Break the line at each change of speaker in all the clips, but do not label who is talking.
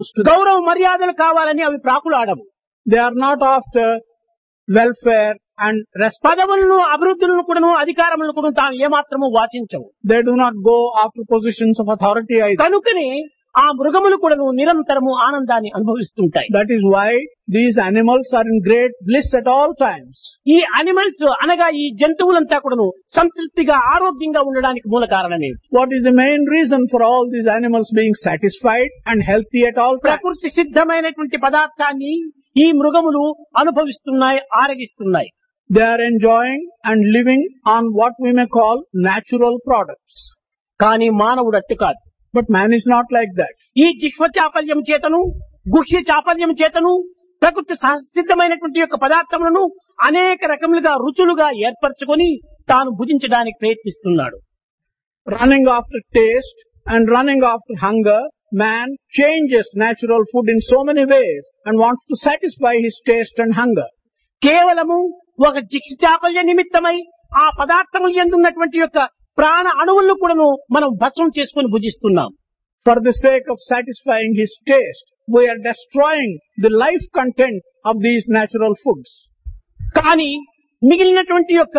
to them.
గౌరవ మర్యాదలు కావాలని అవి ప్రాకులాడవు.
They are not after welfare and respect.
పదవులను అభివృద్ధులను కూడాను అధికారములను కూడా తాను ఏమాత్రము వాచించవు.
They do not go after positions of authority either.
కనుకనే ఆ మృగములు కూడాను నిరంతరము ఆనందాన్ని అనుభవిస్తుంటాయి.
That is why these animals are in great bliss at all times.
ఈ అనిమల్స్ అనగా ఈ జంతువులంతా కూడాను సంతృప్తిగా ఆరోగ్యంగా ఉండడానికి మూల కారణమే.
What is the main reason for all these animals being satisfied and healthy at all times?
ప్రకృతి సిద్ధమైనటువంటి పదార్థాన్ని ఈ మృగములు అనుభవిస్తున్నాయి, ఆరగిస్తున్నాయి.
They are enjoying and living on what we may call natural products.
కానీ మానవుడు అట్టు కాదు.
But man is not like that.
ఈ జిహ్వ చాపల్యం చేతను గుహ్య చాపల్యం చేతను ప్రకృతి సిద్ధమైనటువంటి యొక్క పదార్థములను అనేక రకములుగా రుచులుగా ఏర్పరచుకొని తాను భుజించడానికి ప్రయత్నిస్తున్నాడు.
Running after taste and running after hunger, man changes natural food in so many ways and wants to satisfy his taste and hunger.
కేవలము ఒక జిహ్వ చాపల్య నిమిత్తమై ఆ పదార్థములు ఎందున్నటువంటి యొక్క ప్రాణ అణువులను కూడాను మనం భస్మం చేసుకుని భుజిస్తున్నాం.
For the sake of satisfying his taste, we are destroying the life content of these natural foods.
కానీ మిగిలినటువంటి యొక్క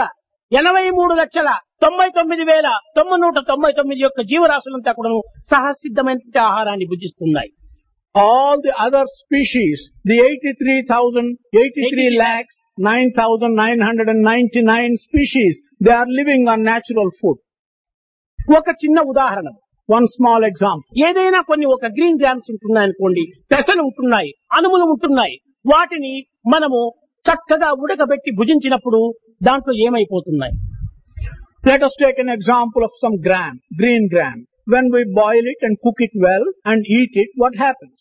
83,99,999 యొక్క జీవరాశులంతా కూడాను సహసిద్ధమైనటువంటి ఆహారాన్ని భుజిస్తున్నాయి.
All the other species, the 83,999 species, they are living on natural food.
ఒక చిన్న ఉదాహరణ,
One small example.
ఏదైనా కొన్ని ఒక గ్రీన్ గ్రామ్స్ ఉంటున్నాయి అనుకోండి, పెసలు ఉంటున్నాయి, అనుములు ఉంటున్నాయి. వాటిని మనము చక్కగా ఉడకబెట్టి భుజించినప్పుడు దాంట్లో ఏమైపోతున్నాయి?
Let us take an example of some gram, green gram. When we boil it and cook it well and eat it, what happens?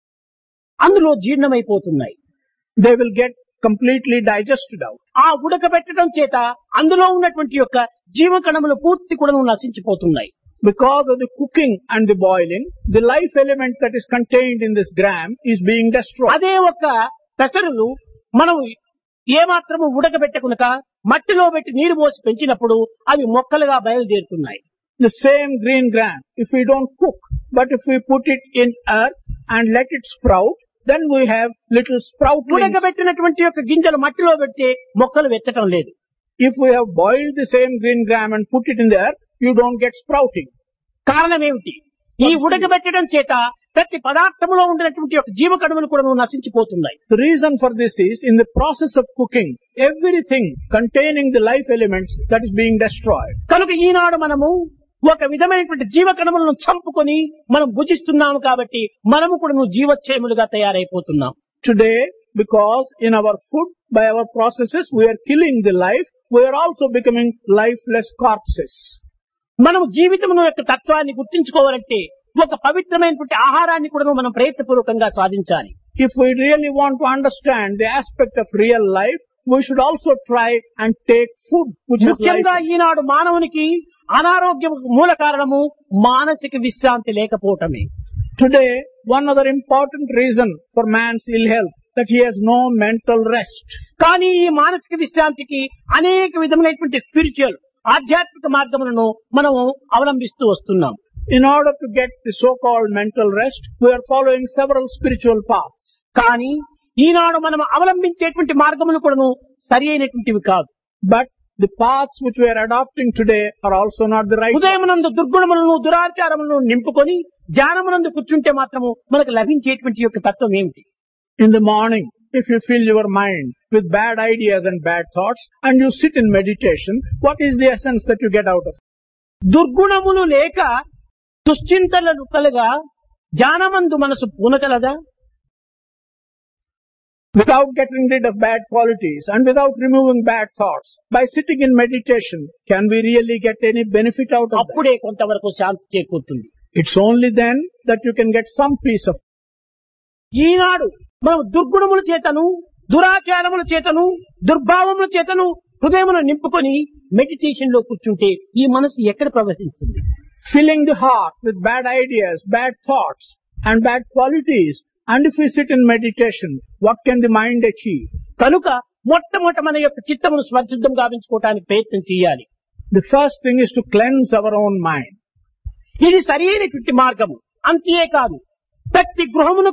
అందులో జీర్ణమైపోతున్నాయి.
They will get completely digested out.
ఆ ఉడకబెట్టడం చేత అందులో ఉన్నటువంటి యొక్క జీవకణములు పూర్తి కూడా నశించిపోతున్నాయి.
Because of the cooking and the boiling, the life element that is contained in this gram is being destroyed.
అదే ఒక పెసరులు మనం ఏమాత్రము ఉడకబెట్టకునక మట్టిలో పెట్టి నీరు పోసి పెంచినప్పుడు అవి మొక్కలుగా బయలుదేరుతున్నాయి.
The same green gram, if we don't cook, but if we put it in earth and let it sprout, then we have little sproutlings.
ఉడకబెట్టినటువంటి యొక్క గింజలు మట్టిలో పెడితే మొక్కలు వెచ్చటం లేదు.
If we have boiled the same green gram and put it in the earth, you don't get sprouting.
కారణం ఏమిటి? ఈ ఉడకబెట్టడం చేత ప్రతి పదార్థములో ఉండినటువంటి యొక్క జీవకణములు కూడా నశించిపోతున్నాయి.
The reason for this is, in the process of cooking, everything containing the life elements that is being destroyed.
కనుక ఈనాడు మనము ఒక విధమైనటువంటి జీవకణములను చంపుకొని మనం భుజిస్తున్నాము కాబట్టి మనము కూడా జీవచ్ఛేములుగా తయారైపోతున్నాం.
Today, because in our food, by our processes, we are killing the life, we are also becoming lifeless corpses.
మనం జీవితమును యొక్క తత్వాన్ని గుర్తించుకోవాలంటే ఒక పవిత్రమైనటువంటి ఆహారాన్ని కూడా మనం ప్రయత్నపూర్వకంగా సాధించాలి.
If we really want to understand the aspect of real life, we should also try and take food which is
ముఖ్యంగా
life.
ఈనాడు మానవునికి అనారోగ్యం మూల కారణము మానసిక విశ్రాంతి లేకపోవటమే.
Today, one other important reason for man's ill health, that he has no mental rest.
కానీ ఈ మానసిక విశ్రాంతికి అనేక విధమైనటువంటి స్పిరిచువల్ ఆధ్యాత్మిక మార్గములను మనము అవలంబిస్తూ వస్తున్నాం.
In order to get the so-called mental rest, we are following several spiritual paths.
కానీ ఈనాడు మనం అవలంబించేటువంటి మార్గములు కూడాను సరి అయినటువంటివి కాదు.
But the paths which we are adopting today are also not the right.
ఉదయమునందు దుర్గుణములను దురాచారములను నింపుకొని ధ్యానమునందు కూర్చుంటే మాత్రము మనకు లభించేటువంటి యొక్క తత్వం ఏమిటి?
In the morning, if you fill your mind with bad ideas and bad thoughts and you sit in meditation, what is the essence that you get out of it?
దుర్గుణములు లేక దుశ్చింతలు కలగా ధ్యానమందు మనసు పూనకలదా?
Without getting rid of bad qualities and without removing bad thoughts, by sitting in meditation, can we really get any benefit out of that?
అప్పుడే కొంతవరకు శాంతి చేకూరుతుంది.
It's only then that you can get some peace of.
ఈనాడు మనం దుర్గుణముల చేతను దురాచారముల చేతను దుర్భావముల చేతను హృదయమును నింపుకొని meditation లో కూర్చుంటే ఈ మనసు ఎక్కడ ప్రవేశిస్తుంది?
Filling the heart with bad ideas, bad thoughts and bad qualities, and if we sit in meditation, what can the mind achieve?
కనుక మొట్టమొదట మన యొక్క చిత్తమును స్వచ్ఛందం గావించుకోవడానికి ప్రయత్నం చేయాలి.
The first thing is to cleanse our own mind.
ఇది సరైనటువంటి మార్గము. అంతే కాదు, ప్రతి గృహమును